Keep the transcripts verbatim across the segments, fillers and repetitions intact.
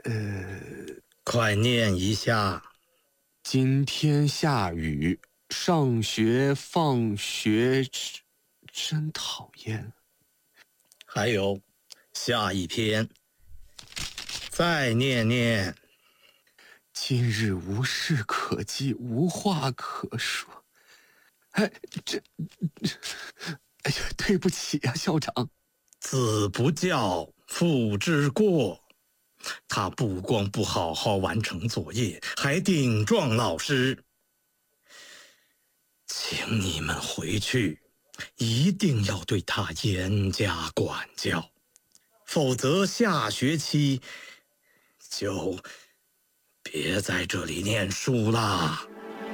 呃， 快念一下。 今天下雨，上学放学真讨厌。 还有，下一篇，再念念。 今日无事可记，无话可说。哎，这，哎呀，对不起呀、啊，校长。 子不教，父之过。他不光不好好完成作业，还顶撞老师。请你们回去，一定要对他严加管教，否则下学期就别在这里念书啦。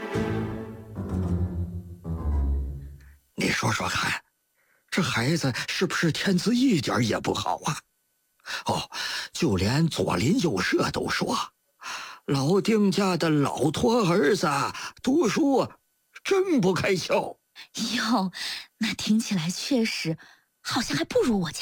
你说说看，这孩子是不是天资一点也不好啊？哦，就连左邻右舍都说，老丁家的老托儿子读书真不开窍。 哟，那听起来确实好像还不如我家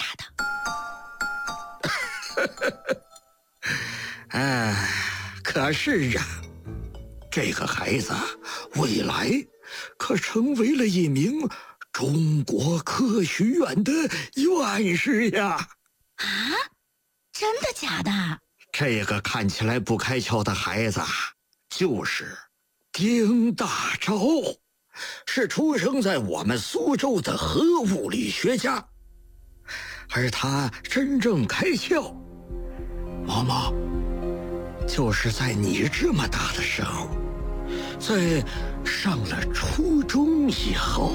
的。 哎，可是啊，这个孩子未来可成为了一名中国科学院的院士呀！ 啊，真的假的？ 这个看起来不开窍的孩子，就是丁大钊，是出生在我们苏州的核物理学家。而他真正开窍，毛毛，就是在你这么大的时候，在上了初中以后。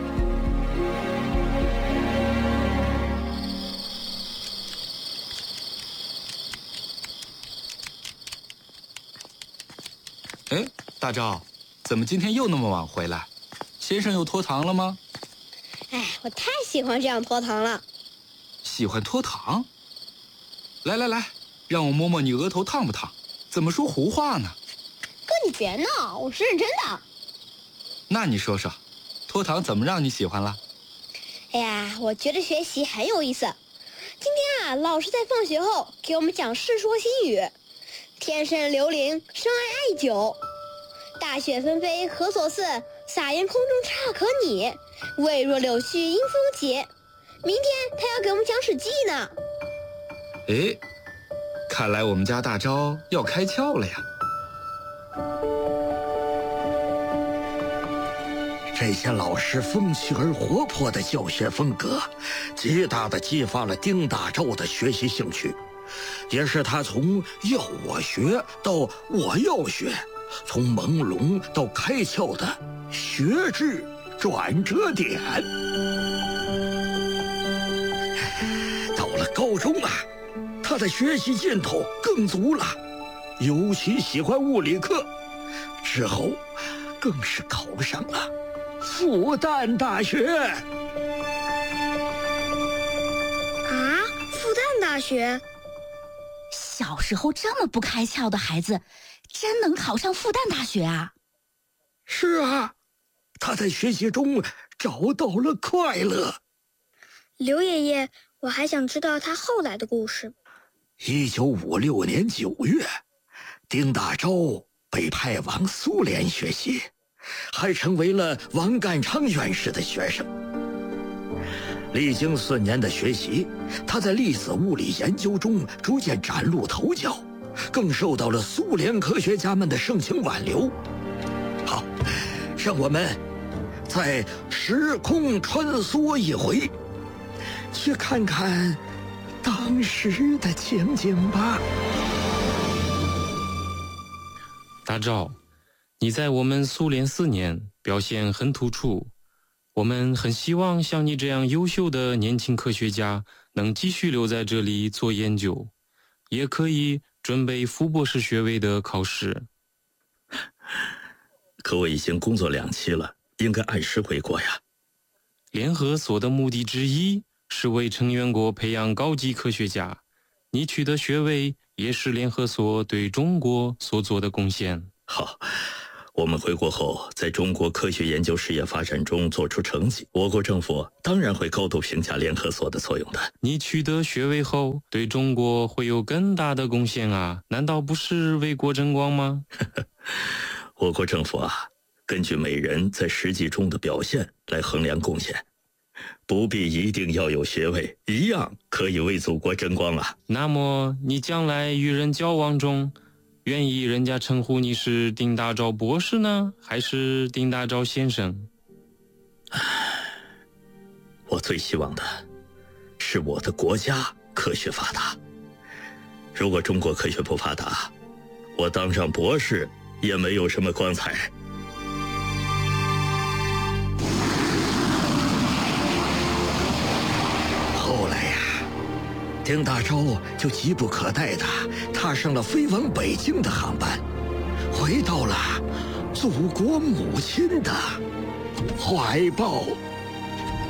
哎，大钊，怎么今天又那么晚回来？先生又拖堂了吗？ 哎，我太喜欢这样拖堂了。 喜欢拖堂？来来来，让我摸摸你额头烫不烫？怎么说胡话呢？ 哥，你别闹，我是认真的。 那你说说，拖堂怎么让你喜欢了？ 哎呀，我觉得学习很有意思。今天啊，老师在放学后给我们讲《世说新语》。天生流灵，生爱爱久。大雪纷飞何所似？洒盐空中差可拟。未若柳絮因风起。明天他要给我们讲《史记》呢。 哎，看来我们家大钊要开窍了呀。 这些老师风趣而活泼的教学风格，极大地激发了丁大钊的学习兴趣，也是他从要我学到我要学，从朦胧到开窍的学制转折点。到了高中啊，他的学习劲头更足了，尤其喜欢物理课，之后更是考上了复旦大学。 啊，复旦大学？ 小时候这么不开窍的孩子，真能考上复旦大学啊？ 是啊，他在学习中找到了快乐。 刘爷爷，我还想知道他后来的故事。 一九五六年九月，丁大钊被派往苏联学习，还成为了王淦昌院士的学生。历经四年的学习，他在粒子物理研究中逐渐崭露头角，更受到了苏联科学家们的盛情挽留。好，让我们再时空穿梭一回，去看看当时的情景吧。 大钊，你在我们苏联四年表现很突出，我们很希望像你这样优秀的年轻科学家能继续留在这里做研究，也可以准备副博士学位的考试。 可我已经工作两期了，应该按时回国呀。 联合所的目的之一是为成员国培养高级科学家，你取得学位也是联合所对中国所做的贡献。 好， 我们回国后，在中国科学研究事业发展中做出成绩，我国政府当然会高度评价联合所的作用的。 你取得学位后，对中国会有更大的贡献啊，难道不是为国争光吗？ 我国政府啊，根据每人在实际中的表现来衡量贡献，不必一定要有学位，一样可以为祖国争光啊。 那么你将来与人交往中，愿意人家称呼你是丁大钊博士呢，还是丁大钊先生？ 我最希望的是我的国家科学发达。如果中国科学不发达，我当上博士也没有什么光彩。 后来呀、啊，丁大钊就急不可待地踏上了飞往北京的航班，回到了祖国母亲的怀抱。